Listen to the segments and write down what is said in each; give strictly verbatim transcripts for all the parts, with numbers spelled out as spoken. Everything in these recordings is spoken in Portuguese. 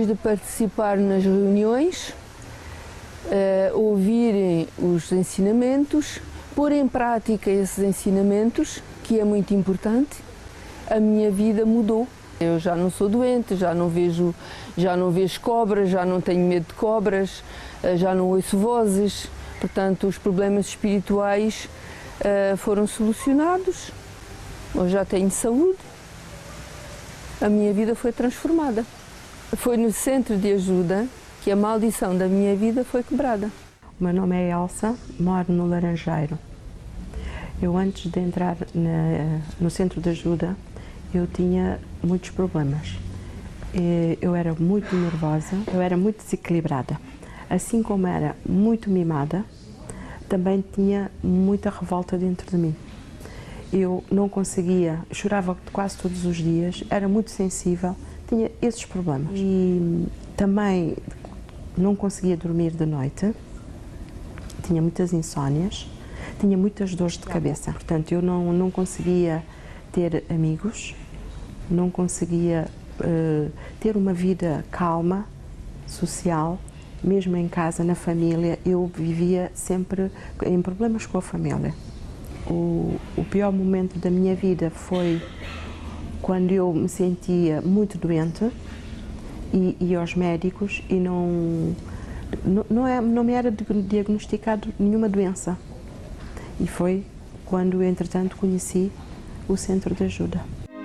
depois de participar nas reuniões, uh, ouvirem os ensinamentos, pôr em prática esses ensinamentos, que é muito importante, a minha vida mudou. Eu já não sou doente, já não vejo, já não vejo cobras, já não tenho medo de cobras, já não ouço vozes. Portanto, os problemas espirituais uh, foram solucionados. Eu já tenho saúde. A minha vida foi transformada. Foi no centro de ajuda que a maldição da minha vida foi quebrada. O meu nome é Elsa, moro no Laranjeiro. Eu, antes de entrar na, no centro de ajuda, eu tinha muitos problemas. Eu era muito nervosa, eu era muito desequilibrada. Assim como era muito mimada, também tinha muita revolta dentro de mim. Eu não conseguia, chorava quase todos os dias, era muito sensível, tinha esses problemas. E também não conseguia dormir de noite, tinha muitas insónias, tinha muitas dores de cabeça. Portanto, eu não, não conseguia ter amigos, não conseguia uh, ter uma vida calma, social, mesmo em casa, na família, eu vivia sempre em problemas com a família. O, o pior momento da minha vida foi quando eu me sentia muito doente e ia aos médicos e não, não, não, é, não me era diagnosticado nenhuma doença. E foi quando, entretanto, conheci o Centro de Ajuda.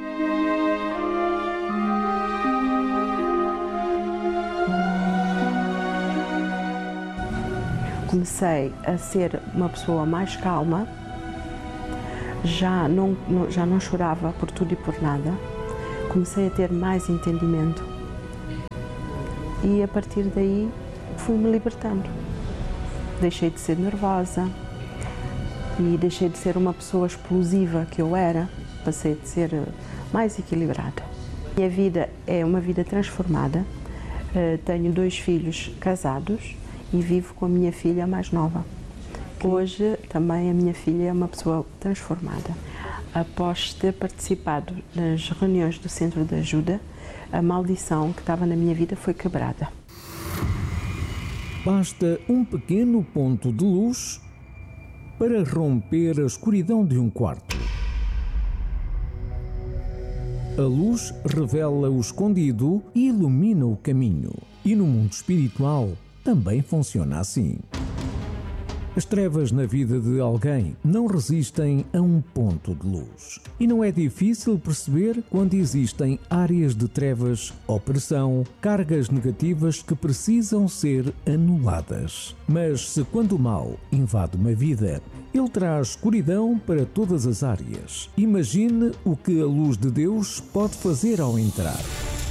Comecei a ser uma pessoa mais calma, já não, já não chorava por tudo e por nada, comecei a ter mais entendimento e a partir daí fui-me libertando. Deixei de ser nervosa e deixei de ser uma pessoa explosiva que eu era, passei a ser mais equilibrada. Minha vida é uma vida transformada, tenho dois filhos casados e vivo com a minha filha mais nova. Hoje também a minha filha é uma pessoa transformada. Após ter participado nas reuniões do Centro de Ajuda, a maldição que estava na minha vida foi quebrada. Basta um pequeno ponto de luz para romper a escuridão de um quarto. A luz revela o escondido e ilumina o caminho. E no mundo espiritual também funciona assim. As trevas na vida de alguém não resistem a um ponto de luz. E não é difícil perceber quando existem áreas de trevas, opressão, cargas negativas que precisam ser anuladas. Mas se quando o mal invade uma vida, ele traz escuridão para todas as áreas. Imagine o que a luz de Deus pode fazer ao entrar.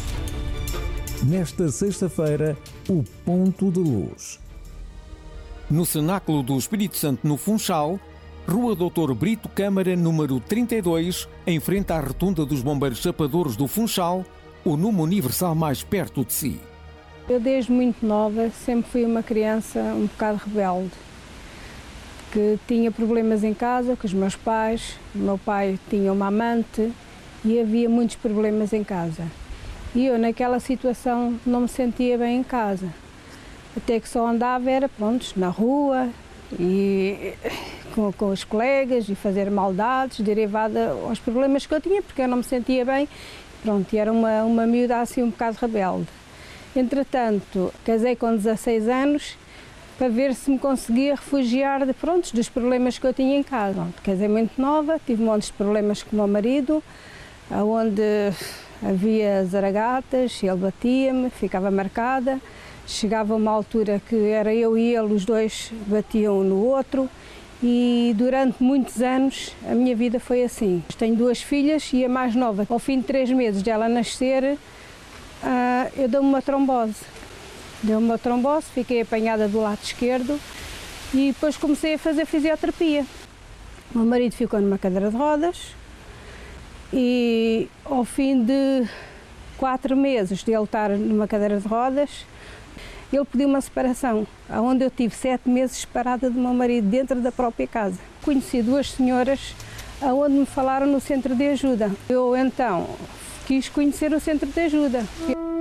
Nesta sexta-feira, o ponto de luz. No Cenáculo do Espírito Santo, no Funchal, Rua doutor Brito Câmara, número trinta e dois, em frente à Rotunda dos Bombeiros Chapadores do Funchal, o número universal mais perto de si. Eu, desde muito nova, sempre fui uma criança um bocado rebelde, que tinha problemas em casa com os meus pais. O meu pai tinha uma amante e havia muitos problemas em casa. E eu, naquela situação, não me sentia bem em casa. Até que só andava, era, pronto, na rua e com, com os colegas e fazer maldades derivadas aos problemas que eu tinha, porque eu não me sentia bem. Pronto, e era uma, uma miúda assim um bocado rebelde. Entretanto, casei com dezasseis anos para ver se me conseguia refugiar de, pronto, dos problemas que eu tinha em casa. Pronto, casei muito nova, tive montes de problemas com o meu marido, onde havia zaragatas, ele batia-me, ficava marcada. Chegava uma altura que era eu e ele, os dois batiam um no outro e durante muitos anos a minha vida foi assim. Tenho duas filhas e a mais nova, ao fim de três meses dela nascer, uh, eu dei-me uma trombose. Deu-me uma trombose, fiquei apanhada do lado esquerdo e depois comecei a fazer fisioterapia. O meu marido ficou numa cadeira de rodas e ao fim de quatro meses de ele estar numa cadeira de rodas, ele pediu uma separação, onde eu tive sete meses separada do meu marido dentro da própria casa. Conheci duas senhoras onde me falaram no Centro de Ajuda. Eu então quis conhecer o Centro de Ajuda.